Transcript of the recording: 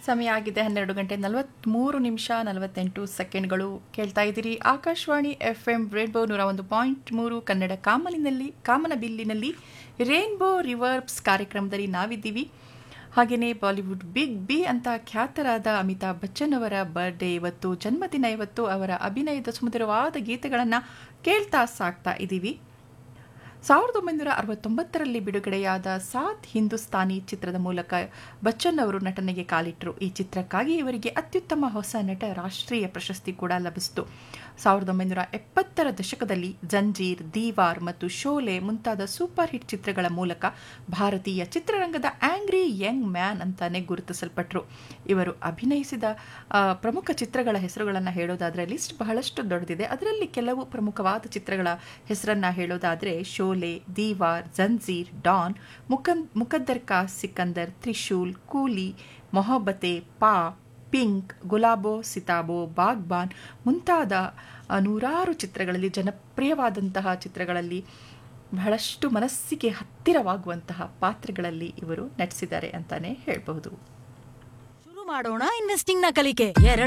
ಸಮಯ ಆಗಿದೆ 12 ಗಂಟೆ 43 ನಿಮಿಷ 48 ಸೆಕೆಂಡ್ಗಳು. ಕೇಳ್ತಾ ಇದ್ದೀರಿ Akashvani FM rainbow 101.3 Kannada ಕಾಮನಬಿಲ್ಲಿನಲ್ಲಿ rainbow reverbs ಕಾರ್ಯಕ್ರಮದಲ್ಲಿ ನಾವಿದ್ದೀವಿ. ಹಾಗೆಯೇ ಬಾಲಿವುಡ್ ಬಿಗ್ ಬಿ ಅಂತ ಖ್ಯಾತರಾದ ಅಮಿತಾಬ್ ಬಚ್ಚನ್ ಅವರ ಬರ್ಡೇ ಇವತ್ತು, ಜನ್ಮದಿನ ಇವತ್ತು. ಅವರ ಅಭಿನಯದ ಸುಮಧುರವಾದ ಗೀತೆಗಳನ್ನು ಕೇಳ್ತಾ ಸಾಕ್ತಾ ಇದ್ದೀವಿ. 1969ರಲ್ಲಿ ಬಿಡುಗಡೆಯಾದ ಸಾತ್ ಹಿಂದೂಸ್ತಾನಿ ಚಿತ್ರದ ಮೂಲಕ ಬಚ್ಚನ್ ಅವರು ನಟನೆಗೆ ಕಾಲಿಟ್ಟರು. ಈ ಚಿತ್ರಕ್ಕಾಗಿ ಇವರಿಗೆ ಅತ್ಯುತ್ತಮ ಹೊಸ ನಟ ರಾಷ್ಟ್ರೀಯ ಪ್ರಶಸ್ತಿ ಕೂಡ ಲಭಿಸಿತು. 1970ರ ದಶಕದಲ್ಲಿ ಜಂಜೀರ್, ದೀವಾರ್ ಮತ್ತು ಶೋಲೆ ಮುಂತಾದ ಸೂಪರ್ ಹಿಟ್ ಚಿತ್ರಗಳ ಮೂಲಕ ಭಾರತೀಯ ಚಿತ್ರರಂಗದ ಆಂಗ್ರಿ ಯಂಗ್ ಮ್ಯಾನ್ ಅಂತಾನೆ ಗುರುತಿಸಲ್ಪಟ್ಟರು. ಇವರು ಅಭಿನಯಿಸಿದ ಪ್ರಮುಖ ಚಿತ್ರಗಳ ಹೆಸರುಗಳನ್ನು ಹೇಳೋದಾದರೆ ಲಿಸ್ಟ್ ಬಹಳಷ್ಟು ದೊಡ್ಡದಿದೆ. ಅದರಲ್ಲಿ ಕೆಲವು ಪ್ರಮುಖವಾದ ಚಿತ್ರಗಳ ಹೆಸರನ್ನು ಹೇಳೋದಾದರೆ ಶೋಲೆ, ದೀವಾರ್, ಜಂಜೀರ್, ಡಾನ್, ಮುಕದ್ದರ್ ಕಾ ಸಿಕಂದರ್, ತ್ರಿಶೂಲ್, ಕೂಲಿ, ಮೊಹಬ್ಬತೆ, ಪಾ, ಪಿಂಕ್, ಗುಲಾಬೋ ಸಿತಾಬೋ, ಬಾಗ್ಬಾನ್ ಮುಂತಾದ ನೂರಾರು ಚಿತ್ರಗಳಲ್ಲಿ, ಜನಪ್ರಿಯವಾದಂತಹ ಚಿತ್ರಗಳಲ್ಲಿ ಬಹಳಷ್ಟು ಮನಸ್ಸಿಗೆ ಹತ್ತಿರವಾಗುವಂತಹ ಪಾತ್ರಗಳಲ್ಲಿ ಇವರು ನಟಿಸಿದ್ದಾರೆ ಅಂತಾನೆ ಹೇಳಬಹುದು. ಶುರು ಮಾಡೋಣ ಇನ್ವೆಸ್ಟಿಂಗ್ ನ ಕಲಿಕೆ.